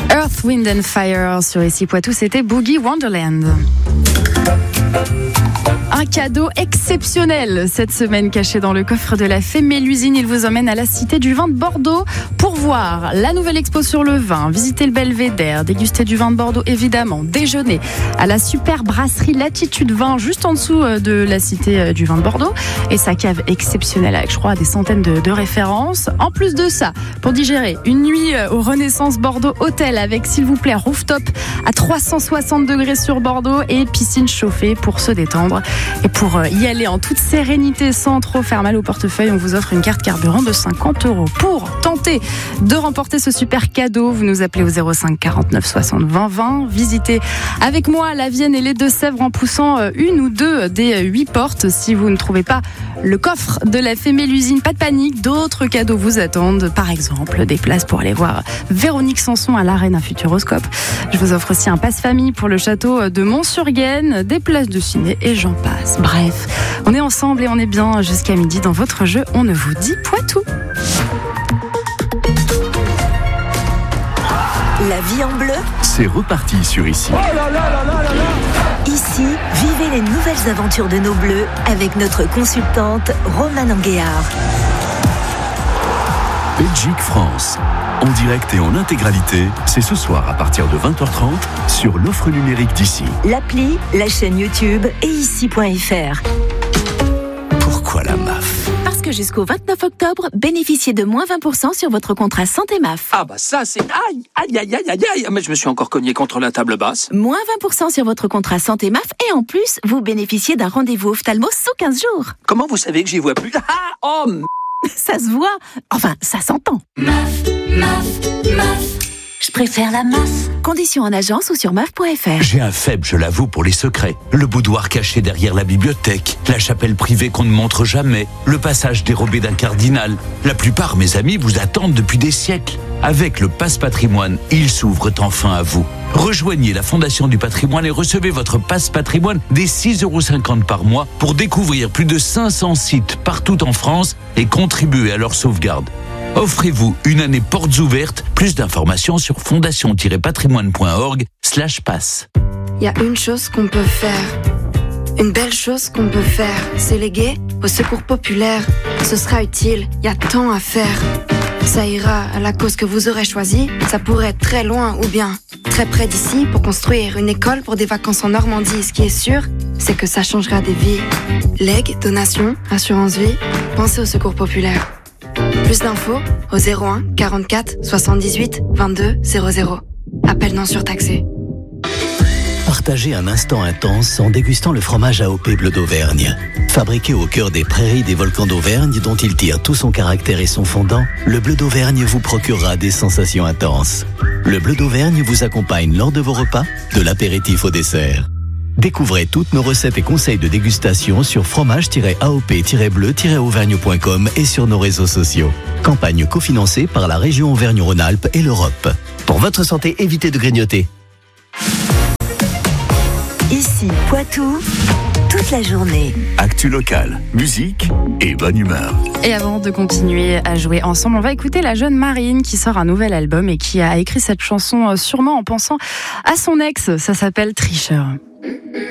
Earth, Wind and Fire sur ici Poitou, c'était Boogie Wonderland. Un cadeau exceptionnel cette semaine caché dans le coffre de la Fée Mélusine. Il vous emmène à la Cité du Vin de Bordeaux pour voir la nouvelle expo sur le vin, visiter le Belvédère, déguster du vin de Bordeaux évidemment, déjeuner à la super brasserie Latitude Vin juste en dessous de la Cité du Vin de Bordeaux et sa cave exceptionnelle avec je crois des centaines de références. En plus de ça, pour digérer, une nuit au Renaissance Bordeaux Hôtel avec s'il vous plaît rooftop à 360 degrés sur Bordeaux et piscine chauffée pour se détendre. Et pour y aller en toute sérénité sans trop faire mal au portefeuille, on vous offre une carte carburant de 50 €. Pour tenter de remporter ce super cadeau, vous nous appelez au 05 49 60 20 20. Visitez avec moi la Vienne et les Deux-Sèvres en poussant une ou deux des 8 portes. Si vous ne trouvez pas le coffre de la Fée Mélusine, pas de panique, d'autres cadeaux vous attendent. Par exemple, des places pour aller voir Véronique Sanson à l'Arena Futuroscope. Je vous offre aussi un passe-famille pour le château de Mont-sur-Gaine, des places de ciné et j'en passe. Bref, on est ensemble et on est bien jusqu'à midi dans votre jeu. On ne vous dit Poitou. La vie en bleu, c'est reparti sur ici. Ici, vivez les nouvelles aventures de nos bleus avec notre consultante Romane Anguéard. Belgique-France, en direct et en intégralité, c'est ce soir à partir de 20h30 sur l'offre numérique d'ici. L'appli, la chaîne YouTube et ici.fr. Pourquoi la MAF ? Parce que jusqu'au 29 octobre, bénéficiez de moins 20% sur votre contrat santé MAF. Ah bah ça c'est... Aïe. Mais je me suis encore cogné contre la table basse. Moins 20% sur votre contrat santé MAF et en plus, vous bénéficiez d'un rendez-vous ophtalmo sous 15 jours. Comment vous savez que j'y vois plus ? Ça se voit. Enfin, ça s'entend. MAF. Je préfère la MAF. Conditions en agence ou sur maf.fr. J'ai un faible, je l'avoue, pour les secrets. Le boudoir caché derrière la bibliothèque, la chapelle privée qu'on ne montre jamais, le passage dérobé d'un cardinal. La plupart, mes amis, vous attendent depuis des siècles. Avec le Passe Patrimoine, ils s'ouvrent enfin à vous. Rejoignez la Fondation du Patrimoine et recevez votre Passe Patrimoine des 6,50 € par mois pour découvrir plus de 500 sites partout en France et contribuer à leur sauvegarde. Offrez-vous une année portes ouvertes. Plus d'informations sur fondation-patrimoine.org/passe. Il y a une chose qu'on peut faire. Une belle chose qu'on peut faire. C'est léguer au secours populaire. Ce sera utile, il y a tant à faire. Ça ira à la cause que vous aurez choisie. Ça pourrait être très loin ou bien très près d'ici pour construire une école pour des vacances en Normandie. Ce qui est sûr, c'est que ça changera des vies. Legs, donations, assurance vie, pensez au secours populaire. Plus d'infos au 01 44 78 22 00. Appel non surtaxé. Partagez un instant intense en dégustant le fromage AOP Bleu d'Auvergne. Fabriqué au cœur des prairies des volcans d'Auvergne dont il tire tout son caractère et son fondant, le Bleu d'Auvergne vous procurera des sensations intenses. Le Bleu d'Auvergne vous accompagne lors de vos repas, de l'apéritif au dessert. Découvrez toutes nos recettes et conseils de dégustation sur fromage-aop-bleu-auvergne.com et sur nos réseaux sociaux. Campagne cofinancée par la région Auvergne-Rhône-Alpes et l'Europe. Pour votre santé, évitez de grignoter. Ici, Poitou, toute la journée. Actu locale, musique et bonne humeur. Et avant de continuer à jouer ensemble, on va écouter la jeune Marine qui sort un nouvel album et qui a écrit cette chanson sûrement en pensant à son ex. Ça s'appelle Tricheur.